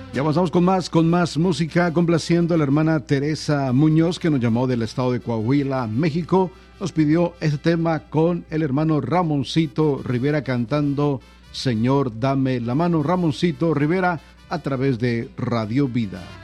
Ya avanzamos con más música, complaciendo a la hermana Teresa Muñoz, que nos llamó del estado de Coahuila, México. Nos pidió este tema con el hermano Ramoncito Rivera cantando Señor, dame la mano. Ramoncito Rivera a través de Radio Vida.